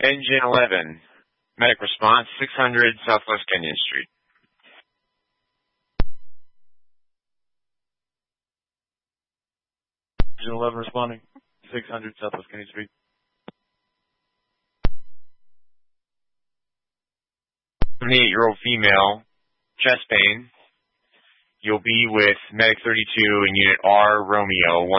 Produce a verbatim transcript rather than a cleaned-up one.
Engine eleven, medic response, six hundred Southwest Kenyon Street. Engine eleven responding, six hundred Southwest Kenyon Street. seventy-eight-year-old female, chest pain. You'll be with medic thirty-two in unit R Romeo one